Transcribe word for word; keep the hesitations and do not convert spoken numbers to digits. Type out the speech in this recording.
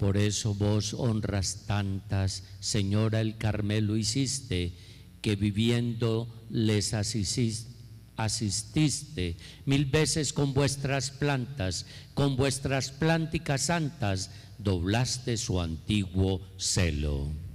Por eso vos honras tantas, Señora, el Carmelo hiciste, que viviendo les asististe, asististe mil veces con vuestras plantas, con vuestras plánticas santas, doblaste su antiguo celo.